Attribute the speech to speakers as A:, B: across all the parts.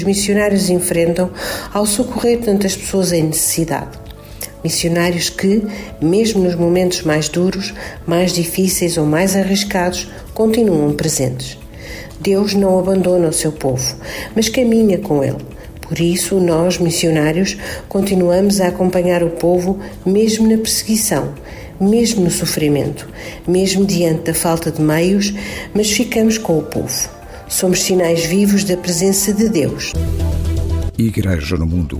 A: os missionários enfrentam ao socorrer tantas pessoas em necessidade. Missionários que, mesmo nos momentos mais duros, mais difíceis ou mais arriscados, continuam presentes. Deus não abandona o seu povo, mas caminha com ele. Por isso, nós, missionários, continuamos a acompanhar o povo mesmo na perseguição, mesmo no sofrimento, mesmo diante da falta de meios, mas ficamos com o povo. Somos sinais vivos da presença de Deus.
B: Igreja no Mundo.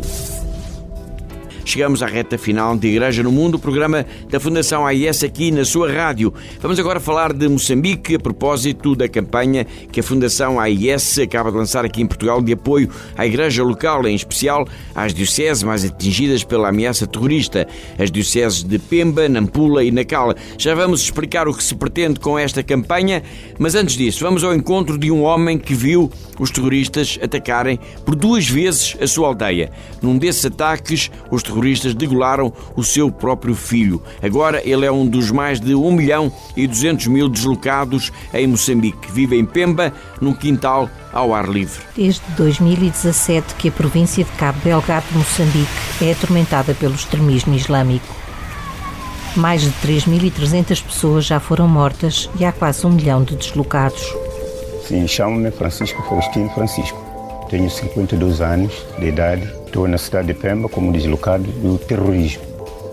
C: Chegamos à reta final de Igreja no Mundo, o programa da Fundação AIS aqui na sua rádio. Vamos agora falar de Moçambique, a propósito da campanha que a Fundação AIS acaba de lançar aqui em Portugal de apoio à Igreja local, em especial às dioceses mais atingidas pela ameaça terrorista, as dioceses de Pemba, Nampula e Nacala. Já vamos explicar o que se pretende com esta campanha, mas antes disso, vamos ao encontro de um homem que viu os terroristas atacarem por 2 vezes a sua aldeia. Num desses ataques, os terroristas degolaram o seu próprio filho. Agora ele é um dos mais de 1.200.000 deslocados em Moçambique. Vive em Pemba, num quintal ao ar livre.
D: Desde 2017 que a província de Cabo Delgado, Moçambique, é atormentada pelo extremismo islâmico. Mais de 3.300 pessoas já foram mortas e há quase 1 milhão de deslocados.
E: Sim, chamo-me Francisco Faustino Francisco. Tenho 52 anos de idade. Estou na cidade de Pemba como deslocado do terrorismo.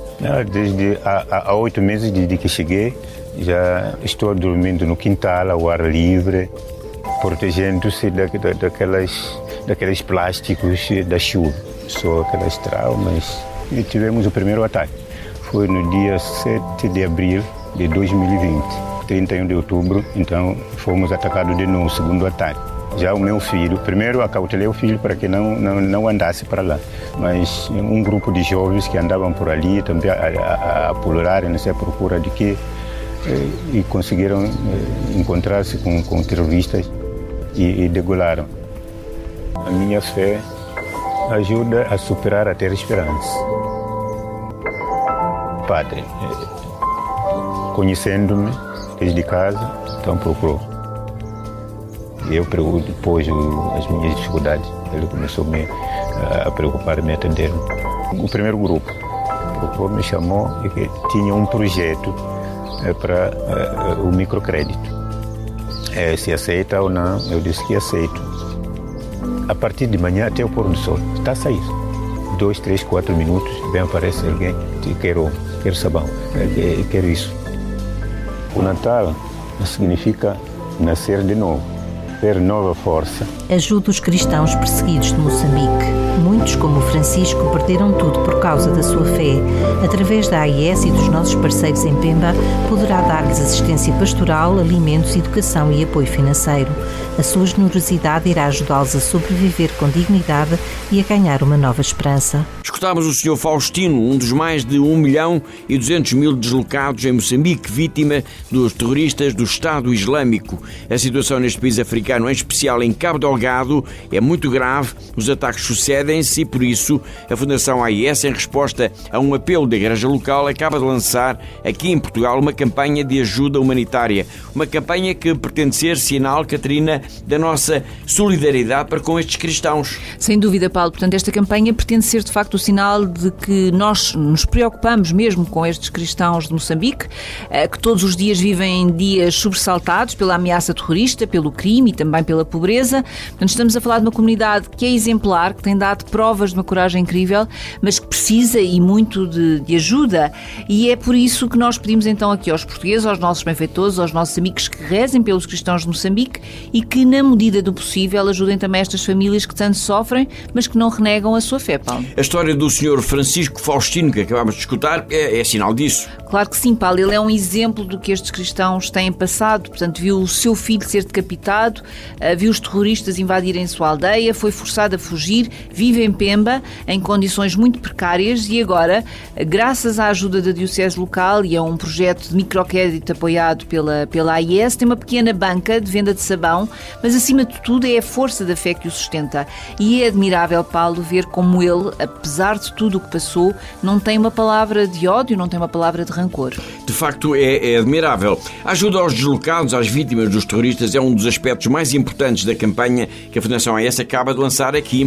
E: Desde há 8 meses desde que cheguei, já estou dormindo no quintal, ao ar livre, protegendo-se daqueles plásticos da chuva. Só aquelas traumas. E tivemos o primeiro ataque. Foi no dia 7 de abril de 2020, 31 de outubro, então fomos atacados de novo, o segundo ataque. Já o meu filho, primeiro acautelei o filho para que não andasse para lá, mas um grupo de jovens que andavam por ali também a pular, à procura de quê, e conseguiram encontrar-se com terroristas e degolaram. A minha fé ajuda a superar a ter esperança. Padre, conhecendo-me desde casa, então procurou. Eu depois as minhas dificuldades, ele começou a preocupar-me, a atender. O primeiro grupo procurou, me chamou e tinha um projeto para o microcrédito. Se aceita ou não, eu disse que aceito. A partir de manhã até o pôr do sol, está a sair. 2, 3, 4 minutos, vem aparecer alguém, quero sabão, quero isso. O Natal significa nascer de novo, ter nova força.
D: Ajuda os cristãos perseguidos de Moçambique. Muitos, como o Francisco, perderam tudo por causa da sua fé. Através da AIS e dos nossos parceiros em Pemba, poderá dar-lhes assistência pastoral, alimentos, educação e apoio financeiro. A sua generosidade irá ajudá-los a sobreviver com dignidade e a ganhar uma nova esperança.
C: Escutámos o Sr. Faustino, um dos mais de 1.200.000 deslocados em Moçambique, vítima dos terroristas do Estado Islâmico. A situação neste país africano, em especial em Cabo Delgado, é muito grave. Os ataques sucedem-se e, por isso, a Fundação AIS, em resposta a um apelo da Igreja local, acaba de lançar aqui em Portugal uma campanha de ajuda humanitária. Uma campanha que pretende ser sinal, Catarina, da nossa solidariedade para com estes cristãos.
F: Sem dúvida, Paulo. Portanto, esta campanha pretende ser, de facto, o sinal de que nós nos preocupamos mesmo com estes cristãos de Moçambique, que todos os dias vivem dias sobressaltados pela ameaça terrorista, pelo crime e também pela pobreza. Portanto, estamos a falar de uma comunidade que é exemplar, que tem dado provas de uma coragem incrível, mas que precisa e muito de ajuda. E é por isso que nós pedimos então aqui aos portugueses, aos nossos benfeitores, aos nossos amigos que rezem pelos cristãos de Moçambique e que, na medida do possível, ajudem também estas famílias que tanto sofrem, mas que não renegam a sua fé, Paulo.
C: A história do Sr. Francisco Faustino, que acabámos de escutar, é sinal disso.
F: Claro que sim, Paulo. Ele é um exemplo do que estes cristãos têm passado. Portanto, viu o seu filho ser decapitado, viu os terroristas invadirem sua aldeia, foi forçado a fugir, vive em Pemba, em condições muito precárias, e agora, graças à ajuda da Diocese local e a um projeto de microcrédito apoiado pela AIS, tem uma pequena banca de venda de sabão, mas acima de tudo é a força da fé que o sustenta. E é admirável, Paulo, ver como ele, apesar de tudo o que passou, não tem uma palavra de ódio, não tem uma palavra de rancor.
C: De facto, é admirável. A ajuda aos deslocados, às vítimas dos terroristas, é um dos aspectos mais importantes da campanha que a Fundação AIS acaba de lançar aqui